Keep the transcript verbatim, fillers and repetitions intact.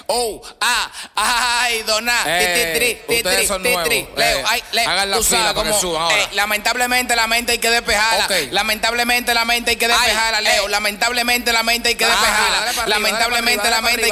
Oh, ah, ay, dona. Eh, ustedes son nuevos. Leo, Eh, ay, Leo. hagan la Tú fila sabes para que cómo, suban ahora. eh, lamentablemente la mente hay que despejarla. Ok. Lamentablemente la mente hay que despejarla, Ay, Leo. eh. Lamentablemente la mente hay que Ah, despejarla. dale para arriba, Lamentablemente dale para la arriba, mente hay